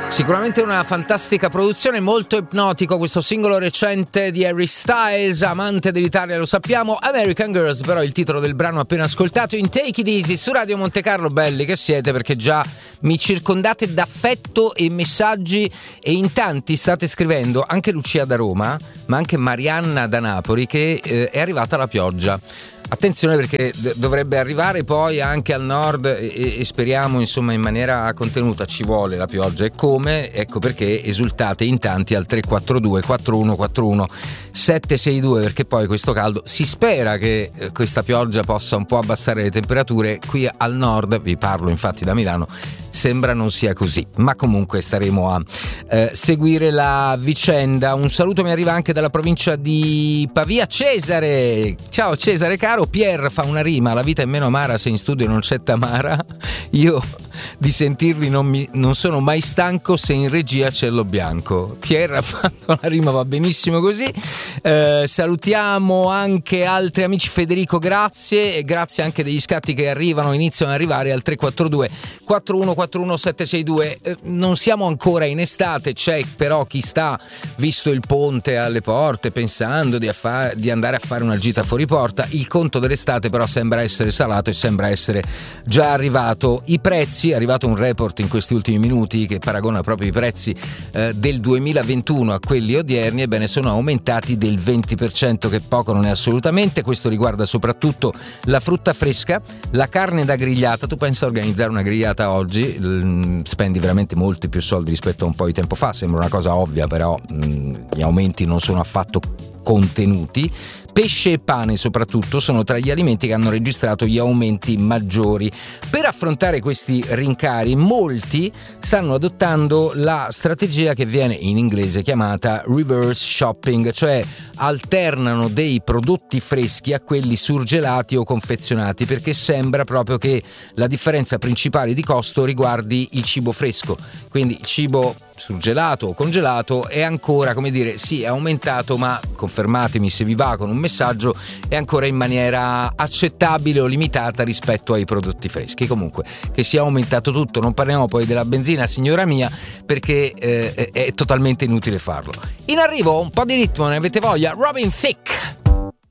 Sicuramente una fantastica produzione, molto ipnotico questo singolo recente di Harry Styles, amante dell'Italia lo sappiamo, American Girls però il titolo del brano appena ascoltato in Take It Easy su Radio Montecarlo. Belli che siete, perché già mi circondate d'affetto e messaggi e in tanti state scrivendo, anche Lucia da Roma ma anche Marianna da Napoli, che è arrivata la pioggia. Attenzione, perché dovrebbe arrivare poi anche al nord e speriamo insomma in maniera contenuta. Ci vuole la pioggia, e come? Ecco perché esultate in tanti al 342 4141 762, perché poi questo caldo, si spera che questa pioggia possa un po' abbassare le temperature. Qui al nord, vi parlo infatti da Milano, sembra non sia così, ma comunque staremo a seguire la vicenda. Un saluto mi arriva anche dalla provincia di Pavia, Cesare. Ciao Cesare caro. Pier fa una rima: la vita è meno amara se in studio non c'è Tamara. Io di sentirvi non sono mai stanco se in regia c'è lo bianco. Pier ha fatto una rima, va benissimo così. Salutiamo anche altri amici. Federico, grazie, e grazie anche degli scatti che iniziano ad arrivare al 342 4141 762. Non siamo ancora in estate, c'è però chi sta, visto il ponte alle porte, pensando di andare a fare una gita fuori porta. Il conto dell'estate però sembra essere salato e sembra essere già arrivato. I prezzi, è arrivato un report in questi ultimi minuti che paragona proprio i prezzi del 2021 a quelli odierni. Ebbene, sono aumentati del 20%, che poco non è assolutamente. Questo riguarda soprattutto la frutta fresca, la carne da grigliata. Tu pensa a organizzare una grigliata oggi, spendi veramente molti più soldi rispetto a un po' di tempo fa. Sembra una cosa ovvia, però gli aumenti non sono affatto contenuti. Pesce e pane soprattutto sono tra gli alimenti che hanno registrato gli aumenti maggiori. Per affrontare questi rincari, molti stanno adottando la strategia che viene in inglese chiamata reverse shopping, cioè alternano dei prodotti freschi a quelli surgelati o confezionati, perché sembra proprio che la differenza principale di costo riguardi il cibo fresco. Quindi il cibo surgelato o congelato è ancora, come dire, sì, è aumentato, ma confermatemi se vi va con un messaggio, è ancora in maniera accettabile o limitata rispetto ai prodotti freschi. Comunque, che sia aumentato tutto, non parliamo poi della benzina, signora mia, perché è totalmente inutile farlo. In arrivo un po' di ritmo, ne avete voglia? Robin Thicke.